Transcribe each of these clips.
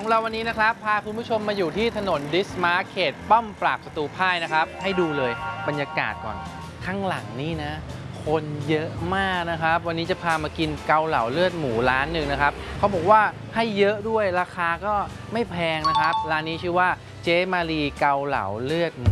ของเราวันนี้นะครับพาคุณผู้ชมมาอยู่ที่ถนนดิสมาร์เขตป้อมปราบศัตรูพ่ายนะครับให้ดูเลยบรรยากาศก่อนข้างหลังนี่นะคนเยอะมากนะครับวันนี้จะพามากินเกาเหลาเลือดหมูร้านหนึ่งนะครับเขาบอกว่าให้เยอะด้วยราคาก็ไม่แพงนะครับร้านนี้ชื่อว่าเจ๊มารีเกาเหลาเลือดหมู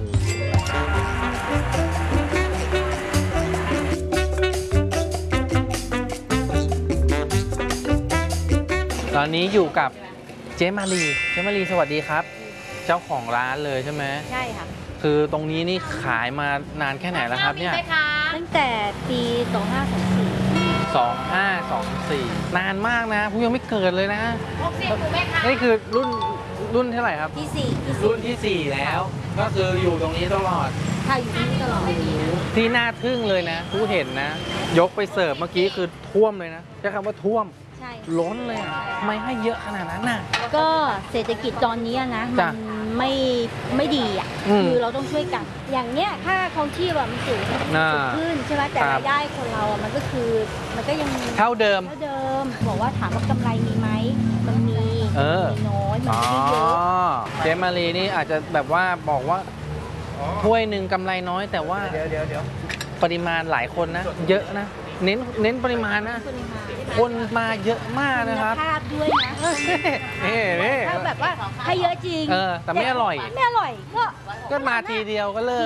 ตอนนี้อยู่กับเจ๊มารีสวัสดีครับเจ้าของร้านเลยใช่ไหมใช่ค่ะคือตรงนี้นี่ขายมานานแค่ไหนแล้วครับเนี่ยตั้งแต่ปี 2524นานมากนะผู้ยังไม่เกิดเลยนะนี่คือรุ่นเท่าไหร่ครับที่4 รุ่นที่ 4 แล้วก็คืออยู่ตรงนี้ตลอดค่ะอยู่ที่นี่ตลอดที่น่าทึ่งเลยนะผู้เห็นนะยกไปเสิร์ฟเมื่อกี้คือท่วมเลยนะใช้คำว่าท่วมใช่ล้นเลยทำไมให้เยอะขนาดนั้นน่ะก็เศรษฐกิจตอนนี้นะมันไม่ดีอ่ะคือเราต้องช่วยกันอย่างเนี้ยค่าครองชีพมันสูงขึ้นใช่ไหมแต่รายได้คนเรามันก็คือมันก็ยังเท่าเดิมบอกว่าถามว่ากำไรมีไหมมันมีน้อยมันไม่เยอะเจมารีนี่อาจจะแบบว่าบอกว่าถ้วยหนึ่งกำไรน้อยแต่ว่าเดี๋ยวปริมาณหลายคนนะเยอะนะเน้นปริมาณนะคนมาเยอะมากนะครับคุณภาพด้วยนะนี่ถ้าแบบว่าให้เยอะจริงแต่ไม่อร่อยก็ก็มาทีเดียวก็เลิก